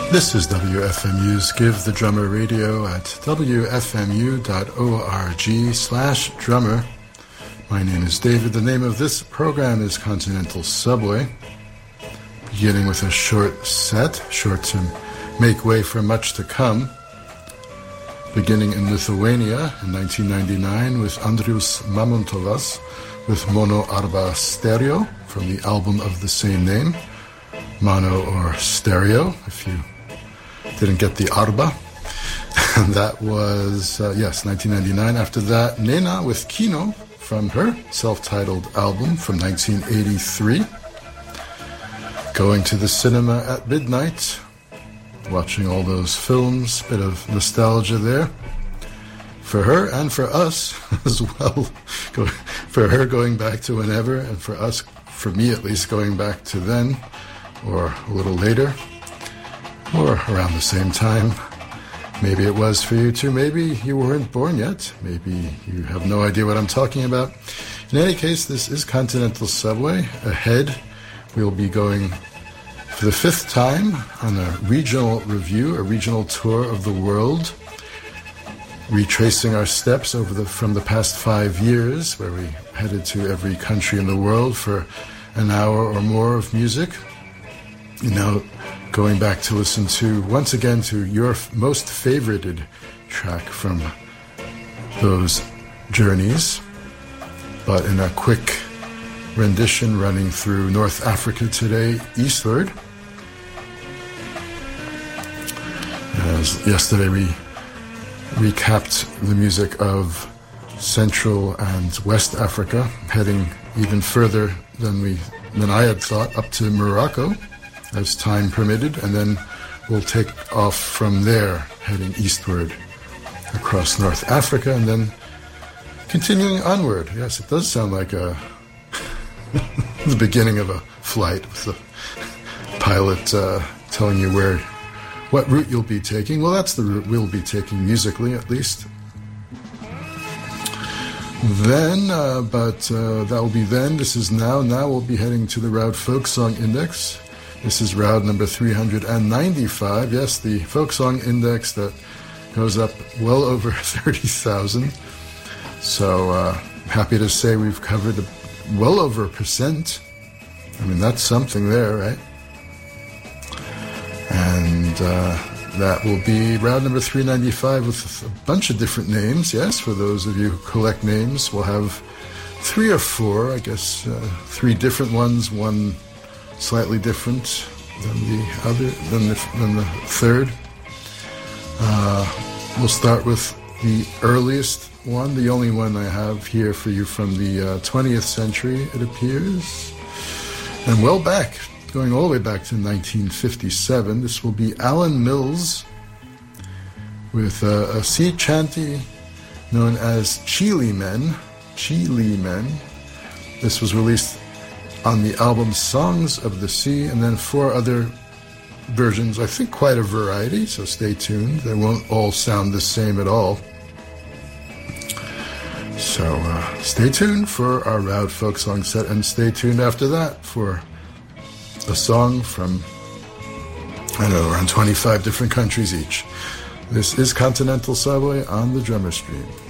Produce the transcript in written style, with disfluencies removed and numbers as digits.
This is WFMU's Give the Drummer Radio at wfmu.org/drummer. My name is David. The name of this program is Continental Subway. Beginning with a short set, short to make way for much to come. Beginning in Lithuania in 1999 with Andrius Mamontovas with Mono Arba Stereo from the album of the same name. Mono or stereo, if you didn't get the Arba. And that was, 1999. After that, Nena with Kino from her self-titled album from 1983. Going to the cinema at midnight, watching all those films, bit of nostalgia there. For her and for us as well. For her going back to whenever, and for us, for me at least, going back to then, or a little later, or around the same time. Maybe it was for you too. Maybe you weren't born yet. Maybe you have no idea what I'm talking about. In any case, this is Continental Subway. Ahead, we'll be going for the 5th time on a regional review, a regional tour of the world, retracing our steps from the past 5 years, where we headed to every country in the world for an hour or more of music. Going back to listen to, once again, to your most favorited track from those journeys, but in a quick rendition running through North Africa today, eastward. As yesterday we recapped the music of Central and West Africa, heading even further than I had thought, up to Morocco, as time permitted, and then we'll take off from there, heading eastward across North Africa, and then continuing onward. Yes, it does sound like the beginning of a flight, with the pilot telling you what route you'll be taking. Well, that's the route we'll be taking musically, at least. Then, that will be then. This is now. Now we'll be heading to the Roud Folk Song Index. This is Roud number 395. Yes, the folk song index that goes up well over 30,000. So happy to say we've covered well over 1%. I mean, that's something there, right? And that will be Roud number 395 with a bunch of different names. Yes, for those of you who collect names, we'll have 3 or 4, I guess, 3 different ones, one slightly different than the other, than the third. We'll start with the earliest one, the only one I have here for you from the 20th century, it appears. And well back, going all the way back to 1957. This will be Alan Mills with a sea chanty known as Chile Men. Chile Men. This was released on the album Songs of the Sea, and then 4 other versions. I think quite a variety, so stay tuned. They won't all sound the same at all. So stay tuned for our Roud Folk Song set, and stay tuned after that for a song from, around 25 different countries each. This is Continental Subway on the Drummer Stream.